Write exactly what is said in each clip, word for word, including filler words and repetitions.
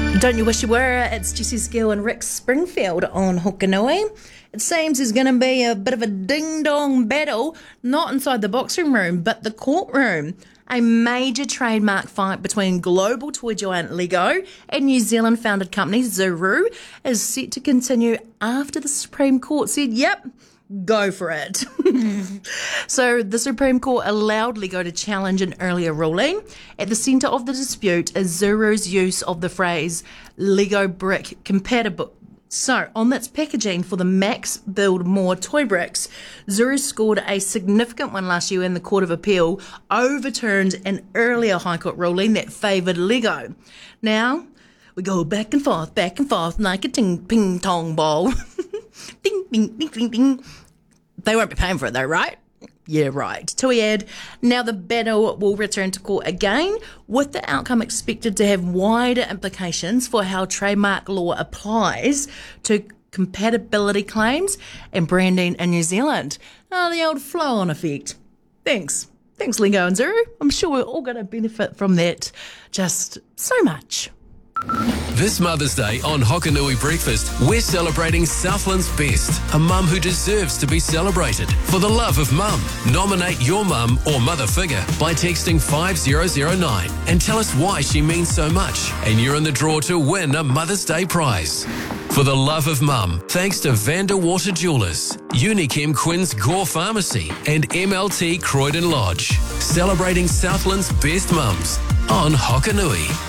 Don't you wish you were? It's Jesse's Gill and Rick Springfield on Hokanui. It seems there's going to be a bit of a ding-dong battle, not inside the boxing room, but the courtroom. A major trademark fight between global toy giant Lego and New Zealand-founded company Zuru is set to continue after the Supreme Court said, yep, go for it. So the Supreme Court allowed Lego to challenge an earlier ruling. At the centre of the dispute is Zuru's use of the phrase Lego brick compatible. So, on its packaging for the Max Build More toy bricks, Zuru scored a significant one last year in the Court of Appeal, overturned an earlier High Court ruling that favoured Lego. Now, we go back and forth, back and forth, like a ting, ping, tong ball. Ding, ding, ding, ding, ding. They won't be paying for it though, right? Yeah, right. Tui add, now the battle will return to court again, with the outcome expected to have wider implications for how trademark law applies to compatibility claims and branding in New Zealand. Oh, the old flow-on effect. Thanks. Thanks, Lego and Zuru. I'm sure we're all going to benefit from that just so much. This Mother's Day on Hokanui Breakfast, we're celebrating Southland's best, a mum who deserves to be celebrated. For the love of mum, nominate your mum or mother figure by texting five zero zero nine and tell us why she means so much, and you're in the draw to win a Mother's Day prize. For the love of mum, thanks to Vanderwater Jewelers, Unichem Quinn's Gore Pharmacy and M L T Croydon Lodge, celebrating Southland's best mums on Hokanui.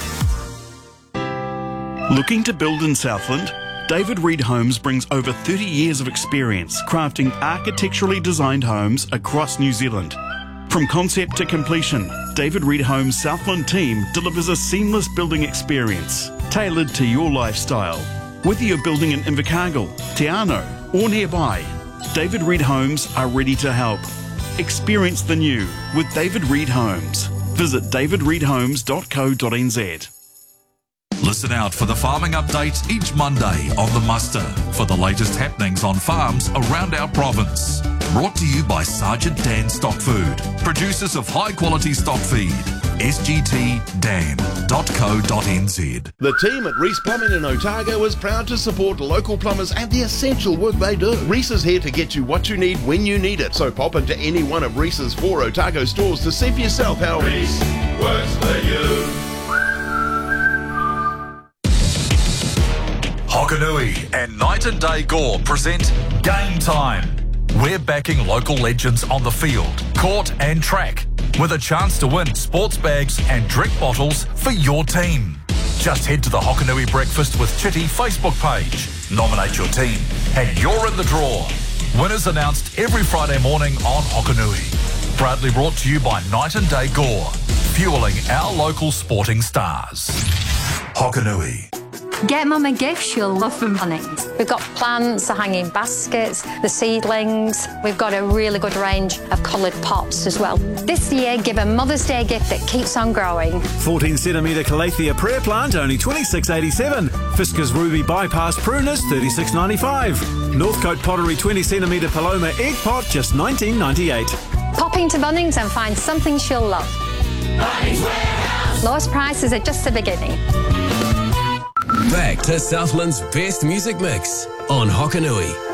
Looking to build in Southland? David Reed Homes brings over thirty years of experience crafting architecturally designed homes across New Zealand. From concept to completion, David Reed Homes' Southland team delivers a seamless building experience tailored to your lifestyle. Whether you're building in Invercargill, Te Anau or nearby, David Reed Homes are ready to help. Experience the new with David Reed Homes. Visit david reed homes dot co dot n z. Listen out for the farming updates each Monday on The Muster for the latest happenings on farms around our province. Brought to you by Sergeant Dan Stock Food, producers of high-quality stock feed. s g t dan dot co dot n z. The team at Reese Plumbing in Otago is proud to support local plumbers and the essential work they do. Reese is here to get you what you need when you need it. So pop into any one of Reese's four Otago stores to see for yourself how Reese works for you. Hokanui and Night and Day Gore present Game Time. We're backing local legends on the field, court and track, with a chance to win sports bags and drink bottles for your team. Just head to the Hokanui Breakfast with Chitty Facebook page, nominate your team, and you're in the draw. Winners announced every Friday morning on Hokanui. Proudly brought to you by Night and Day Gore, fueling our local sporting stars. Hokanui. Get Mum a gift she'll love from Bunnings. We've got plants, the hanging baskets, the seedlings. We've got a really good range of coloured pots as well. This year, give a Mother's Day gift that keeps on growing. fourteen centimetre Calathea prayer plant, only twenty-six eighty-seven. Fiskars Ruby Bypass pruners, thirty-six ninety-five. Northcote Pottery twenty centimetre Paloma egg pot, just nineteen ninety-eight. Pop into Bunnings and find something she'll love. Bunnings Warehouse. Lowest prices are just the beginning. Back to Southland's best music mix on Hokanui.